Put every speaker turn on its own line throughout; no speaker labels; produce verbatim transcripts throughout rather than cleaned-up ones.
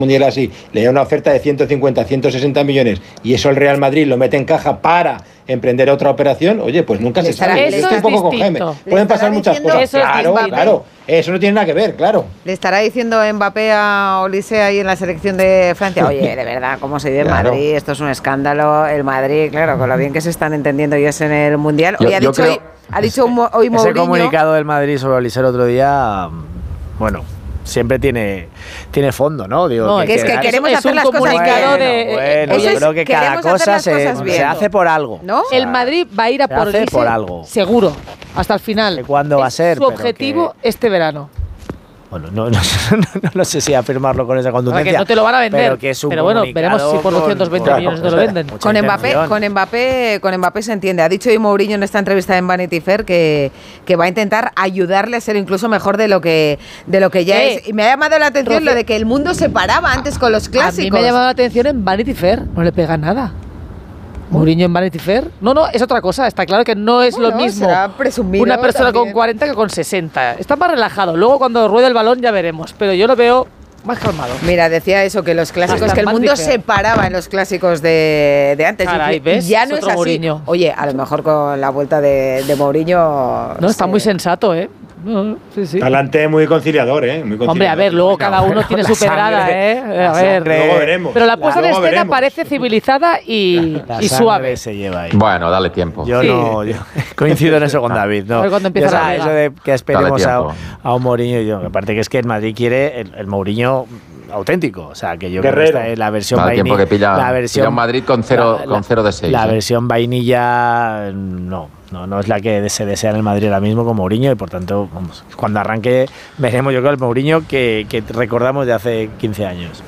mundial así, le da una oferta de ciento cincuenta, ciento sesenta millones y eso el Real Madrid lo mete en caja para emprender otra operación, oye, pues nunca se sabe.
Yo estoy un poco con Jaime.
Pueden pasar muchas cosas.
Eso
claro, claro. Eso no tiene nada que ver, claro.
Le estará diciendo Mbappé a Olise ahí en la selección de Francia, oye, de verdad, ¿cómo se vive en
Claro.
Madrid? Esto es un escándalo. El Madrid, claro, con lo bien que se están entendiendo ellos en el Mundial. Hoy
Yo-
ha
yo
dicho
creo-
hoy, ha dicho Mo- hoy
Ese
Mourinho...
comunicado del Madrid sobre Olise el otro día, bueno, siempre tiene, tiene fondo, ¿no? Digo,
No, que es que queremos
es
hacer
un
las cosas
comunicado
bien.
de-
Bueno,
Eso
yo
es,
creo que cada
queremos hacer
cosa
las
se,
cosas bien.
se hace por algo.
¿No?
El Madrid va a ir a
se
por
hace
Olise
por algo.
seguro, hasta el final.
¿Cuándo va a
Es
ser?
su
Pero
objetivo
que-
este verano.
Bueno, no, no, no, no sé si afirmarlo con esa
Para
contundencia.
que no te lo van a vender.
Pero, que es un
Pero bueno, veremos si por
comunicado
doscientos veinte
con-
millones
con-
te lo venden.
mucha
Con Mbappé,
intención.
con Mbappé, con Mbappé se entiende. Ha dicho hoy Mourinho en esta entrevista en Vanity Fair que, que va a intentar ayudarle a ser incluso mejor de lo que de lo que ya
Eh,
es. Y me ha llamado la atención
Rocío-
lo de que el mundo se paraba antes con los clásicos.
A mí me ha llamado la atención en Vanity Fair, no le pega nada. Mourinho en Vanity Fair. No, no, es otra cosa. Está claro que no es
Bueno,
lo mismo
será presumido
una persona
también.
con cuarenta que con sesenta. Está más relajado. Luego cuando ruede el balón ya veremos. Pero yo lo veo más calmado.
Mira, decía eso, que los clásicos,
Hasta
que el
en
mundo
Vanity Fair.
se paraba en los clásicos de, de antes.
Caray,
Y
¿ves?
ya
Es
no es
otro
así.
Mourinho.
Oye, a lo mejor con la vuelta de, de Mourinho...
No, está
se-
muy sensato, ¿eh? No, sí, sí.
Talante muy conciliador, ¿eh? Muy conciliador.
Hombre, a ver, luego cada uno tiene
La
su pedrada,
sangre,
¿eh?
la
A ver.
sangre.
Luego veremos.
Pero la puesta en
Luego
escena
veremos.
parece civilizada y,
La
y
sangre
suave.
se lleva ahí.
Bueno, dale tiempo.
Yo
Sí.
no yo coincido en eso con David. No.
A ver cuándo empieza
Yo,
la
esa-
liga.
eso de que esperemos
Dale
a,
tiempo.
a un Mourinho, yo, aparte que es que el Madrid quiere el, el Mourinho auténtico, o sea, que yo
Guerrero.
creo que esta es la versión
Dale tiempo
vainilla,
que pilla-
la versión
pilla un Madrid con cero-
la-
con cero de seis,
La
¿eh?
versión vainilla no, no, no es la que se desea en el Madrid ahora mismo con Mourinho y por tanto, vamos, cuando arranque veremos yo creo el Mourinho que, que recordamos de hace quince años.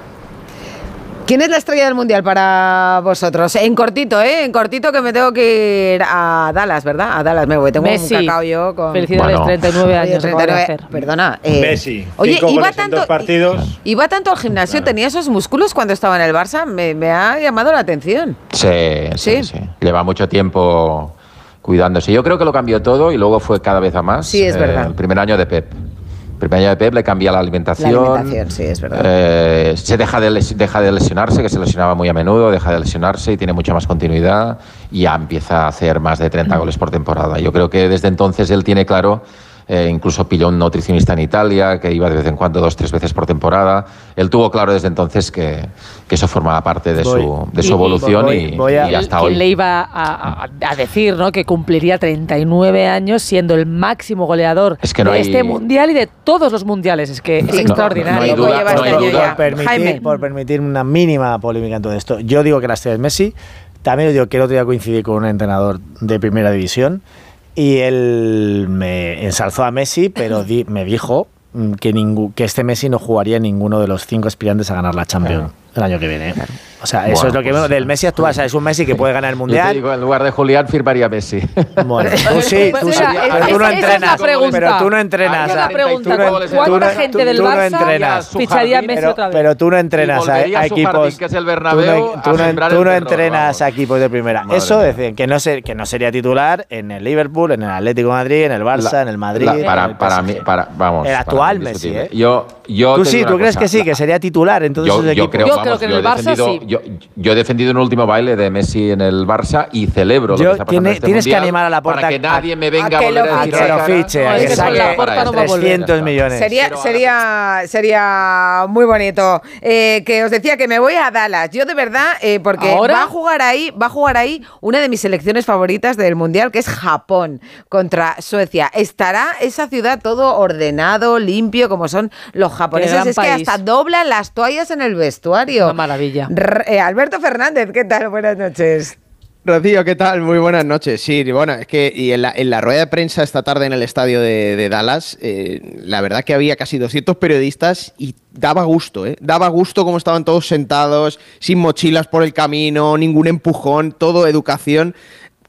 ¿Quién es la estrella del Mundial para vosotros? En cortito, ¿eh? En cortito que me tengo que ir a Dallas, ¿verdad? A Dallas me voy. Tengo
Messi.
un cacao yo con...
Felicidades,
Bueno.
treinta y nueve
Oye,
años. acaba de
treinta y nueve,
hacer.
perdona. eh,
Messi,
Oye,
cinco
iba
goles en
tanto,
dos partidos.
iba tanto al gimnasio, tenía esos músculos cuando estaba en el Barça, me, me ha llamado la atención.
Sí,
Sí.
sí, sí. Lleva mucho tiempo cuidándose. Yo creo que lo cambió todo y luego fue cada vez a más.
Sí, es verdad.
El primer año de Pep. El primer año de Pep le cambia la alimentación.
La alimentación, sí, es verdad.
Eh, se deja de, les- deja de lesionarse, que se lesionaba muy a menudo, deja de lesionarse y tiene mucha más continuidad y ya empieza a hacer más de treinta goles por temporada. Yo creo que desde entonces él tiene claro, eh, incluso pilló un nutricionista en Italia, que iba de vez en cuando dos, tres veces por temporada. Él tuvo claro desde entonces que, que eso formaba parte de,
Voy.
su, de su
Y-
evolución
voy-
y,
voy a-
y hasta
¿Quién
hoy.
le iba a, a- a decir, ¿no? Que cumpliría treinta y nueve años siendo el máximo goleador
Es que no
de
hay-
este mundial y de todos los mundiales? Es que es
No,
extraordinario.
no hay
Loco
duda,
lleva
no hay
este año
duda.
ya.
Por permitir,
Jaime.
por permitir una mínima polémica en todo esto. Yo digo que la estrella es Messi. También os digo que el otro día coincidí con un entrenador de primera división y él me ensalzó a Messi, pero di- me dijo mm, que, ningú- que este Messi no jugaría en ninguno de los cinco aspirantes a ganar la Champions el año que viene. O sea, eso
Bueno,
es lo que
pues,
veo del Messi actual. O sea, es un Messi que puede ganar el
Yo te
Mundial.
digo, en lugar de Julián firmaría Messi.
Bueno, tú sí, tú sí,
Mira,
pero
esa-
tú no
esa es la
entrenas.
pregunta.
Pero tú no entrenas.
Esa es la
a-
pregunta.
tú no-
¿Cuánta
tú no-
gente
tú-
del
tú no
Barça
entrenas.
su
ficharía a
jardín,
Messi
Pero,
otra vez?
pero tú no entrenas
Y
a,
volvería
a
a su
equipos.
jardín, que es el
tú
Bernabéu,
no,
a
tú no-
sembrar
tú
el
no
terror,
entrenas
vamos.
a equipos de primera.
Madre
Eso
mía.
decir, que no ser, que no sería titular en el Liverpool, en el Atlético de Madrid, en el Barça,
La-
en el Madrid.
la-
en
para,
el
para
P S G.
mí, para, vamos.
El
para
actual
mí
Messi,
indiscutible.
¿eh?
Yo, yo
Tú
te
sí,
digo
tú
una
crees
cosa,
que sí,
la-
que sería titular en todos
Yo,
esos
yo
equipos.
creo,
Yo
vamos,
creo que en
yo
el
he
Barça
defendido,
sí.
yo, yo he defendido un último baile de Messi en el Barça y celebro lo
Yo-
que está pasando
tiene-
en este
tienes que
mundial
animar a Laporta
para que
a-
nadie me
a
venga a,
que
volver
lo
a
A
decir
que
la
lo
cara.
fiche,
No,
a
es
que
que con
saque
Laporta no va a volver.
trescientos millones.
Sería,
Pero
sería, sería muy bonito. Eh, que os decía que me voy a Dallas. Yo de verdad, eh, porque
¿Ahora?
va a jugar ahí, va a jugar ahí una de mis selecciones favoritas del mundial, que es Japón contra Suecia. Estará esa ciudad todo ordenado, limpio, como son los japoneses.
gran
Es que
país.
hasta doblan las toallas en el vestuario.
Una maravilla.
R- eh, Alberto Fernández, ¿qué tal? Buenas noches.
Rocío, ¿qué tal? Muy buenas noches. Sí, bueno, es que y en, la, en la rueda de prensa esta tarde en el estadio de, de Dallas, eh, la verdad que había casi doscientos periodistas y daba gusto, ¿eh? Daba gusto cómo estaban todos sentados, sin mochilas por el camino, ningún empujón, todo educación.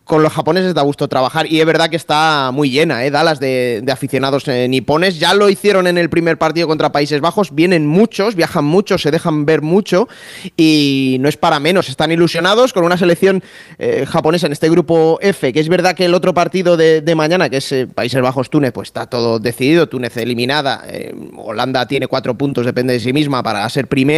con los japoneses da gusto trabajar y es verdad que está muy llena, ¿eh? Dallas de, de aficionados eh, nipones. Ya lo hicieron en el primer partido contra Países Bajos, vienen muchos, viajan muchos, se dejan ver mucho y no es para menos, están ilusionados con una selección eh, japonesa en este grupo F, que es verdad que el otro partido de, de mañana, que es eh, Países Bajos-Túnez, pues está todo decidido, Túnez eliminada, eh, Holanda tiene cuatro puntos, depende de sí misma para ser primera.